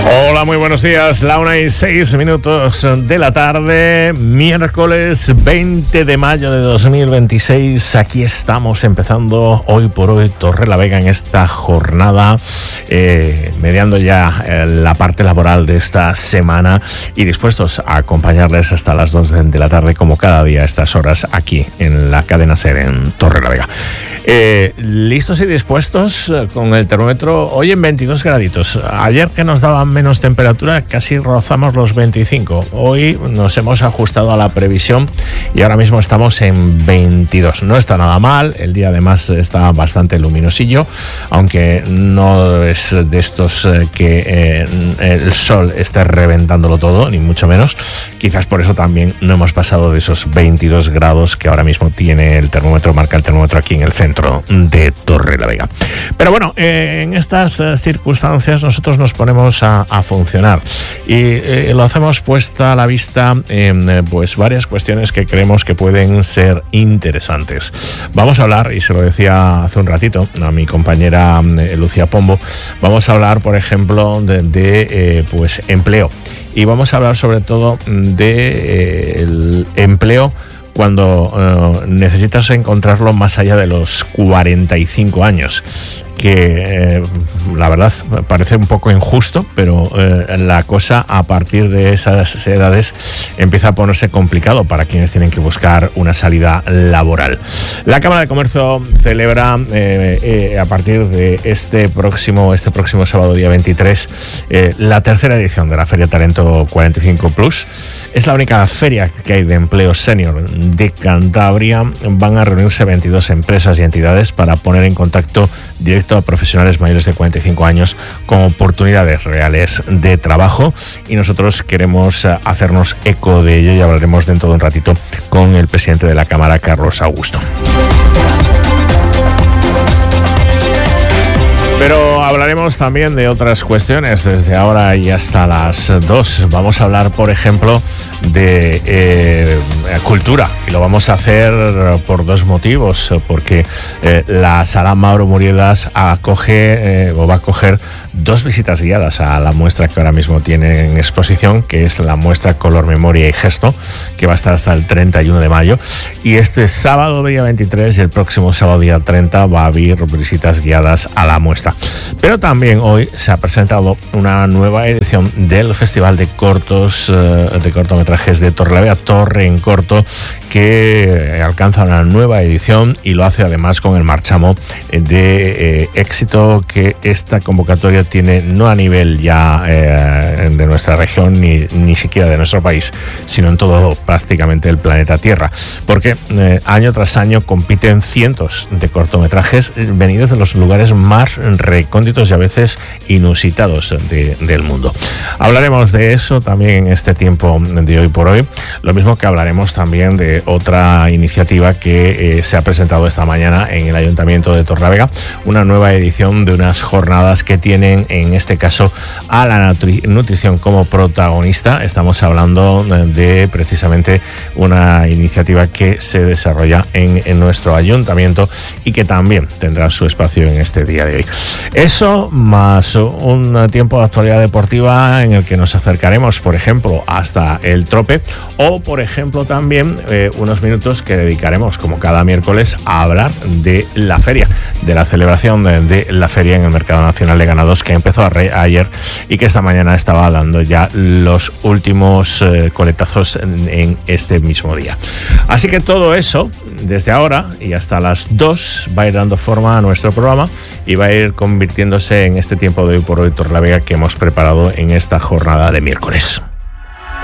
Hola, muy buenos días. La 1:06 de la tarde, miércoles 20 de mayo de 2026. Aquí estamos empezando hoy por hoy Torrelavega en esta jornada, mediando ya la parte laboral de esta semana y dispuestos a acompañarles hasta las 2 de la tarde, como cada día a estas horas, aquí en la cadena SER en Torrelavega. Listos y dispuestos con el termómetro hoy en 22 graditos. Ayer, que nos daban menos temperatura, casi rozamos los 25. Hoy nos hemos ajustado a la previsión y ahora mismo estamos en 22. No está nada mal, el día además está bastante luminosillo, aunque no es de estos que el sol esté reventándolo todo, ni mucho menos. Quizás por eso también no hemos pasado de esos 22 grados que ahora mismo tiene el termómetro, marca el termómetro aquí en el centro de Torrelavega. Pero bueno, en estas circunstancias nosotros nos ponemos a funcionar y lo hacemos puesta a la vista en pues varias cuestiones que creemos que pueden ser interesantes. Vamos a hablar, y se lo decía hace un ratito a mi compañera Lucía Pombo, vamos a hablar, por ejemplo, de pues empleo, y vamos a hablar sobre todo de el empleo cuando necesitas encontrarlo más allá de los 45 años, que la verdad parece un poco injusto, pero la cosa a partir de esas edades empieza a ponerse complicado para quienes tienen que buscar una salida laboral. La Cámara de Comercio celebra a partir de este próximo sábado, día 23, la tercera edición de la Feria Talento 45 Plus. Es la única feria que hay de empleo senior de Cantabria. Van a reunirse 22 empresas y entidades para poner en contacto directo a profesionales mayores de 45 años con oportunidades reales de trabajo, y nosotros queremos hacernos eco de ello y hablaremos dentro de un ratito con el presidente de la Cámara, Carlos Augusto. Pero hablaremos también de otras cuestiones desde ahora y hasta las 2. Vamos a hablar, por ejemplo, de cultura, y lo vamos a hacer por dos motivos. Porque la Sala Mauro Muriedas acoge o va a acoger dos visitas guiadas a la muestra que ahora mismo tiene en exposición, que es la muestra Color, Memoria y Gesto, que va a estar hasta el 31 de mayo. Y este sábado, día 23, y el próximo sábado, día 30, va a haber visitas guiadas a la muestra. Pero también hoy se ha presentado una nueva edición del Festival de cortometrajes de Torrelavega, Torre en Corto, que alcanza una nueva edición y lo hace además con el marchamo de éxito que esta convocatoria tiene, no a nivel ya de nuestra región ni siquiera de nuestro país, sino en todo prácticamente el planeta Tierra, porque año tras año compiten cientos de cortometrajes venidos de los lugares más recónditos y a veces inusitados del mundo. Hablaremos de eso también en este tiempo de hoy por hoy, lo mismo que hablaremos también de otra iniciativa que se ha presentado esta mañana en el Ayuntamiento de Torrelavega, una nueva edición de unas jornadas que tienen, en este caso, a la nutrición como protagonista. Estamos hablando de precisamente una iniciativa que se desarrolla en nuestro ayuntamiento y que también tendrá su espacio en este día de hoy. Eso más un tiempo de actualidad deportiva en el que nos acercaremos, por ejemplo, hasta el Trope, o por ejemplo también unos minutos que dedicaremos, como cada miércoles, a hablar de la feria, de la celebración de la feria en el Mercado Nacional de Ganados, que empezó ayer y que esta mañana estaba dando ya los últimos coletazos en este mismo día. Así que todo eso, desde ahora y hasta las 2, va a ir dando forma a nuestro programa y va a ir convirtiéndose en este tiempo de hoy por hoy Torrelavega que hemos preparado en esta jornada de miércoles.